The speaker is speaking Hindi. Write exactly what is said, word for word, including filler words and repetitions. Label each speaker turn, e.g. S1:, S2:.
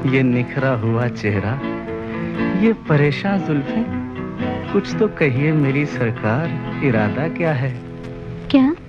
S1: ये निखरा हुआ चेहरा, ये परेशान जुल्फें, कुछ तो कहिए मेरी सरकार, इरादा क्या है?
S2: क्या?